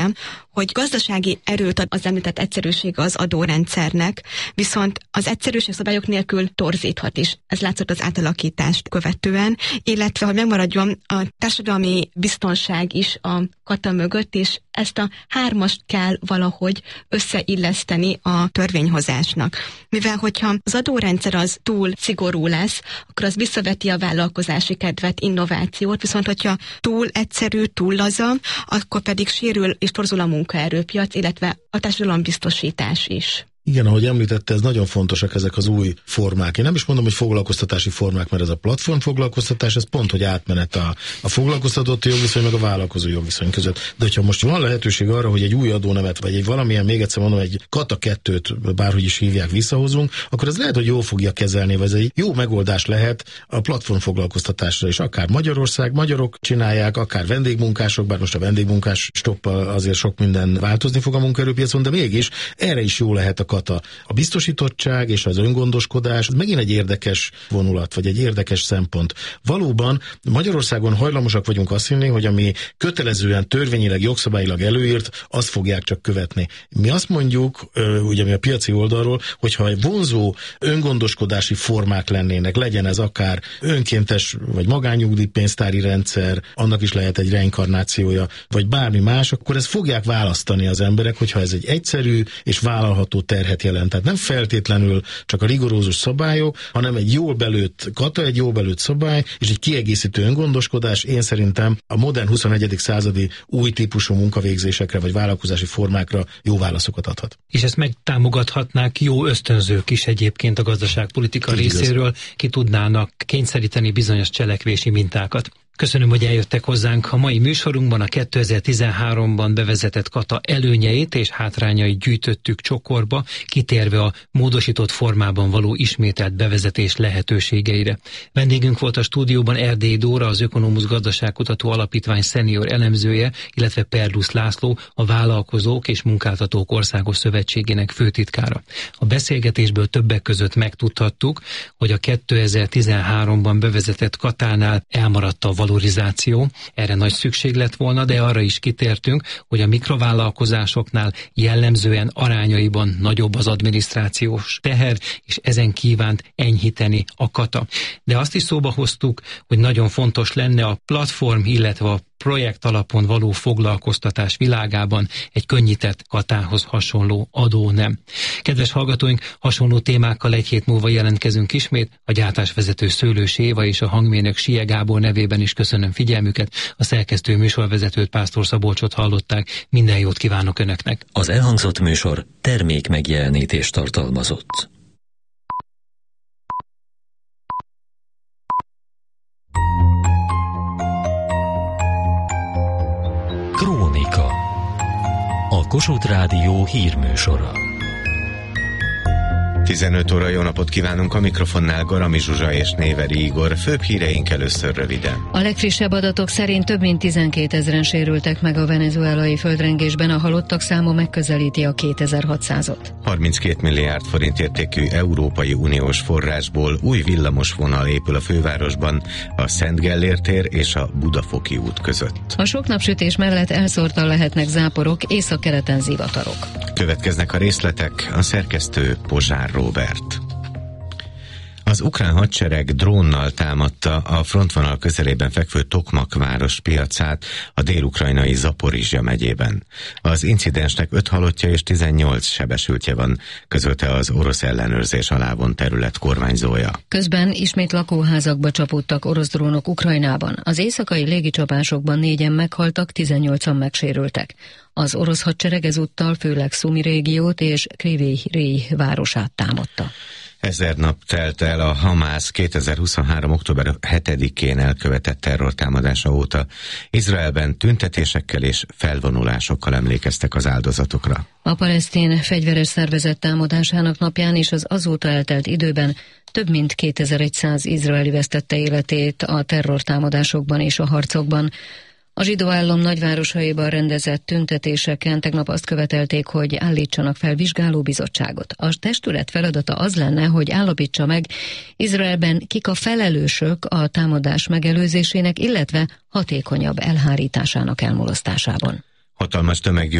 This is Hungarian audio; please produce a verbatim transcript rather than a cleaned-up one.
hogy gazdasági erőt ad az említett egyszerűség az adórendszernek, viszont az egyszerűség szabályok nélkül torzíthat is. Ez látszott az átalakítást követően, illetve hogy megmaradjon a társadalmi biztonság is a kata mögött, és ezt a hármast kell valahogy összeilleszteni a törvényhozásnak. Mivel hogyha az adórendszer az túl szigorú lesz, akkor az visszaveti a vállalkozási kedvet, innovációt, viszont hogyha túl egyszerű, túl laza, akkor pedig sérül és torzul a munkaerőpiac, illetve a társadalombiztosítás is. Igen, ahogy említette, ez nagyon fontosak ezek az új formák. Én nem is mondom, hogy foglalkoztatási formák, mert ez a platform foglalkoztatás, ez pont, hogy átmenet a, a foglalkoztatott jogviszony meg a vállalkozó jogviszony között. De hogyha most van lehetőség arra, hogy egy új adónevet, vagy egy valamilyen, még egyszer mondom, egy kata kettőt, bárhogy is hívják, visszahozunk, akkor ez lehet, hogy jól fogja kezelni, vagy ez egy jó megoldás lehet a platform foglalkoztatásra is. Akár Magyarország, magyarok csinálják, akár vendégmunkások, bár most a vendégmunkás stoppal azért sok minden változni fog a munkaerőpiacon, de mégis erre is jó lehet a kata. A biztosítottság és az öngondoskodás megint egy érdekes vonulat, vagy egy érdekes szempont. Valóban Magyarországon hajlamosak vagyunk azt hinni, hogy ami kötelezően törvényileg, jogszabályilag előírt, azt fogják csak követni. Mi azt mondjuk, ugye mi a piaci oldalról, hogyha vonzó öngondoskodási formák lennének, legyen ez akár önkéntes vagy magánnyugdíjpénztári rendszer, annak is lehet egy reinkarnációja, vagy bármi más, akkor ezt fogják választani az emberek, hogyha ez egy egyszerű és vállalható terhet jelent. Tehát nem feltétlenül csak a rigorózus szabályok, hanem egy jól belőtt kata, egy jól belőtt szabály, és egy kiegészítő öngondoskodás. Én szerintem a modern huszonegyedik századi új típusú munkavégzésekre vagy vállalkozási formákra jó válaszokat adhat. És ezt megtámogathatnák jó ösztönzők is egyébként a gazdaságpolitika részéről, ki tudnának kényszeríteni bizonyos cselekvési mintákat. Köszönöm, hogy eljöttek hozzánk. A mai műsorunkban a kétezer-tizenháromban bevezetett kata előnyeit és hátrányait gyűjtöttük csokorba, kitérve a módosított formában való ismételt bevezetés lehetőségeire. Vendégünk volt a stúdióban Erdélyi Dóra, az Ökonomusz Gazdaságkutató Alapítvány szenior elemzője, illetve Perlusz László, a Vállalkozók és Munkáltatók Országos Szövetségének főtitkára. A beszélgetésből többek között megtudhattuk, hogy a kétezer-tizenháromban bevezetett katánál elmaradt a valorizáció, erre nagy szükség lett volna, de arra is kitértünk, hogy a mikrovállalkozásoknál jellemzően arányaiban nagyobb az adminisztrációs teher, és ezen kívánt enyhíteni a kata. De azt is szóba hoztuk, hogy nagyon fontos lenne a platform, illetve a projekt alapon való foglalkoztatás világában egy könnyített katához hasonló adó nem. Kedves hallgatóink, hasonló témákkal egy hét múlva jelentkezünk ismét. A gyártásvezető Szőlős Éva és a hangmérnök Sie Gábor nevében is köszönöm figyelmüket. A szerkesztő műsorvezetőt, Pásztor Szabolcsot hallották. Minden jót kívánok Önöknek! Az elhangzott műsor termék megjelenítést tartalmazott. Krónika. A Kossuth Rádió hírműsora. tizenöt óra, jó napot kívánunk, a mikrofonnál Garami Zsuzsa és Néveri Igor. Főbb híreink először röviden. A legfrissebb adatok szerint több mint tizenkétezren sérültek meg a venezuelai földrengésben, a halottak száma megközelíti a kétezer-hatszázat. harminckét milliárd forint értékű Európai Uniós forrásból új villamosvonal épül a fővárosban, a Szent Gellért tér és a Budafoki út között. A sok napsütés mellett elszórtan lehetnek záporok, északkeleten zivatarok. Következnek a részletek, a szerkesztő Pozsár Róbert. Az ukrán hadsereg drónnal támadta a frontvonal közelében fekvő Tokmak város piacát a dél-ukrajnai Zaporizsja megyében. Az incidensnek öt halottja és tizennyolc sebesültje van, közölte az orosz ellenőrzés alá vont terület kormányzója. Közben ismét lakóházakba csapódtak orosz drónok Ukrajnában. Az éjszakai légicsapásokban négyen meghaltak, tizennyolcan megsérültek. Az orosz hadsereg ezúttal főleg Szumi régiót és Kryvyi Rih városát támadta. Ezer nap telt el a Hamász kétezer-huszonhárom. október hetedikén elkövetett terrortámadása óta. Izraelben tüntetésekkel és felvonulásokkal emlékeztek az áldozatokra. A palesztin fegyveres szervezet támadásának napján és az azóta eltelt időben több mint kétezer-száz izraeli vesztette életét a terrortámadásokban és a harcokban. A zsidó állam nagyvárosaiban rendezett tüntetéseken tegnap azt követelték, hogy állítsanak fel vizsgálóbizottságot. A testület feladata az lenne, hogy állapítsa meg, Izraelben kik a felelősök a támadás megelőzésének, illetve hatékonyabb elhárításának elmulasztásában. hatalmas tömegű